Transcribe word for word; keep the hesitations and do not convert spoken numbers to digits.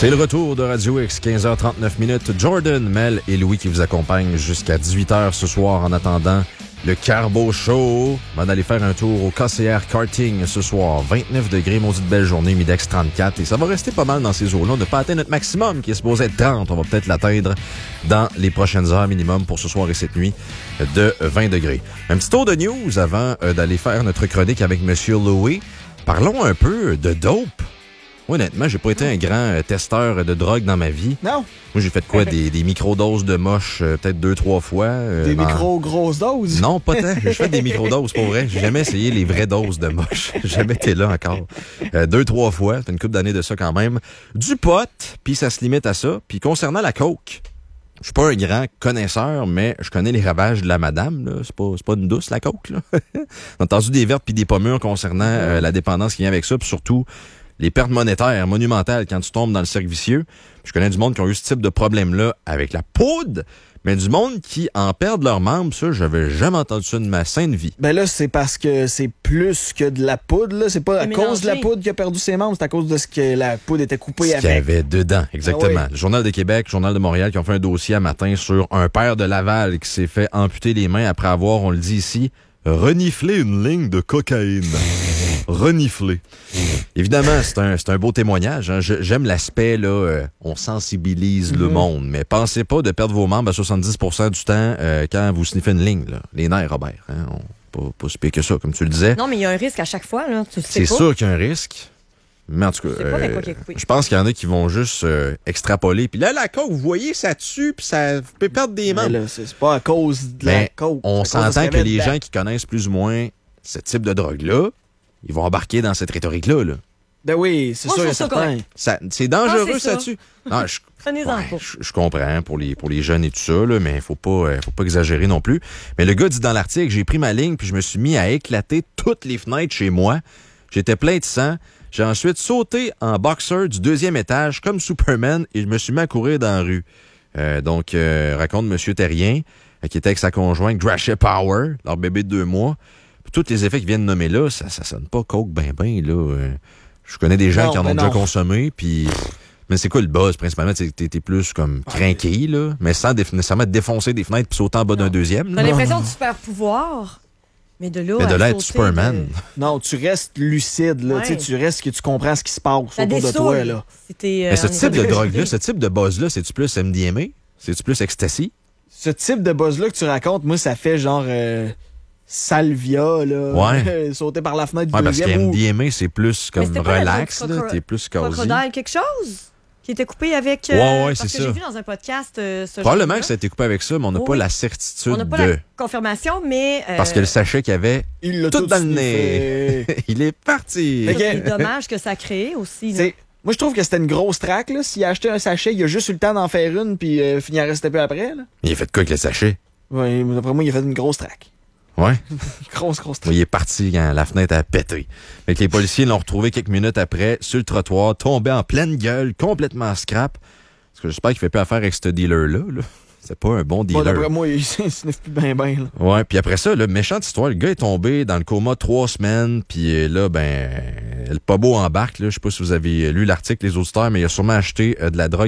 C'est le retour de Radio X, quinze heures trente-neuf minutes. Jordan, Mel et Louis qui vous accompagnent jusqu'à dix-huit heures ce soir en attendant le Carbo Show. On va aller faire un tour au K C R Karting ce soir. vingt-neuf degrés, maudite belle journée, Midex trente-quatre. Et ça va rester pas mal dans ces eaux-là. On n'a pas atteint notre maximum qui est supposé être trente. On va peut-être l'atteindre dans les prochaines heures minimum pour ce soir et cette nuit de vingt degrés. Un petit tour de news avant euh, d'aller faire notre chronique avec Monsieur Louis. Parlons un peu de dope. Honnêtement, j'ai pas été un grand euh, testeur de drogue dans ma vie. Non. Moi, j'ai fait quoi? Des, des microdoses de moche, euh, peut-être deux, trois fois. Euh, des en... micro-grosses doses? Non, pas tant. J'ai fait des microdoses, pour vrai. J'ai jamais essayé les vraies doses de moche. J'ai jamais été là encore. Euh, deux, trois fois. C'est une couple d'années de ça quand même. Du pot, puis ça se limite à ça. Puis concernant la coke, je suis pas un grand connaisseur, mais je connais les ravages de la madame. Là. C'est pas, c'est pas une douce, la coke. Là. On a entendu des vertes puis des pommures concernant euh, la dépendance qui vient avec ça, puis surtout les pertes monétaires monumentales quand tu tombes dans le cercle vicieux. Je connais du monde qui ont eu ce type de problème-là avec la poudre, mais du monde qui en perdent leurs membres, ça, j'avais jamais entendu ça de ma sainte vie. Ben là, c'est parce que c'est plus que de la poudre, là. C'est pas à cause de la poudre qu'il a perdu ses membres, c'est à cause de ce que la poudre était coupée ce avec. Ce qu'il y avait dedans, exactement. Ah oui. Le Journal de Québec, le Journal de Montréal qui ont fait un dossier à matin sur un père de Laval qui s'est fait amputer les mains après avoir, on le dit ici, reniflé une ligne de cocaïne. Reniflé. Évidemment, c'est un, c'est un beau témoignage. Hein. Je, j'aime l'aspect, là, euh, on sensibilise mm-hmm. le monde, mais pensez pas de perdre vos membres à soixante-dix pour cent du temps euh, quand vous sniffez une ligne. Là. Les nerfs, Robert. Hein. On, pas, pas si pire que ça, comme tu le disais. Non, mais il y a un risque à chaque fois. Là. Tu sais c'est pas. sûr qu'il y a un risque. Mais en tout cas, euh, je pense qu'il y en a qui vont juste euh, extrapoler. Puis là, la coke, vous voyez, ça tue, puis ça peut perdre des membres. Mais là, c'est pas à cause de mais la coke. On s'entend que les gens qui connaissent plus ou moins ce type de drogue-là, ils vont embarquer dans cette rhétorique-là. Là. Ben oui, c'est Moi, sûr et ça certain. Ça, c'est dangereux, ah, c'est ça, ça dessus. Non, je, Prenez-en ouais, pas. je, je comprends pour les, pour les jeunes et tout ça, là, mais faut pas, euh, faut pas exagérer non plus. Mais le gars dit dans l'article, j'ai pris ma ligne puis je me suis mis à éclater toutes les fenêtres chez moi. J'étais plein de sang. J'ai ensuite sauté en boxer du deuxième étage comme Superman et je me suis mis à courir dans la rue. Euh, donc, euh, raconte M. Terrien, euh, qui était avec sa conjointe Grasha Power, leur bébé de deux mois. Puis tous les effets qu'ils viennent de nommer là, ça, ça sonne pas coke ben ben, là. Euh, je connais des gens non, qui en ont non. déjà consommé, puis... Mais c'est quoi le buzz, principalement? T'es, t'es plus comme craqué, là, mais sans déf- nécessairement défoncer des fenêtres puis sauter en bas non. d'un deuxième. T'as l'impression de super pouvoir, mais de là mais de là être Superman. De... Non, tu restes lucide, là. Ouais. Tu restes que tu comprends ce qui se passe ça autour de toi, là. C'était, euh, mais ce type de drogue-là, ce type de buzz-là, c'est-tu plus M D M A? C'est-tu plus ecstasy? Ce type de buzz-là que tu racontes, moi, ça fait genre... Euh... Salvia, là, ouais. sauter par la fenêtre du ouais, deuxième. Parce que ou... M D M A, c'est plus comme relax, là, crocro... t'es plus cosy. Crocodile quelque chose? Qui était coupé avec... Euh, ouais, ouais, parce c'est que ça. j'ai vu dans un podcast euh, ce probablement que ça a été coupé avec ça, mais on n'a oh, pas oui. la certitude de... On n'a pas de... la confirmation, mais... Euh... Parce que le sachet qu'il y avait, il l'a tout, tout dans le nez. Il est parti. C'est dommage que ça a créé aussi. Moi, je trouve que c'était une grosse traque. Là. S'il a acheté un sachet, il a juste eu le temps d'en faire une, puis euh, finir à rester peu après. Là. Il a fait quoi avec le sachet? Oui, d'après moi, il a fait une grosse traque. Ouais. grosse, grosse traque. Il est parti quand la fenêtre a pété. Fait que les policiers l'ont retrouvé quelques minutes après, sur le trottoir, tombé en pleine gueule, complètement scrap. Parce que j'espère qu'il fait plus affaire avec ce dealer-là. Là. C'est pas un bon dealer. Bon, d'après moi, il sniffe plus bien, bien. Ouais, puis après ça, là, méchante histoire, le gars est tombé dans le coma trois semaines, puis là, ben, le pas beau embarque. Là, je sais pas si vous avez lu l'article, les auditeurs, mais il a sûrement acheté euh, de la drogue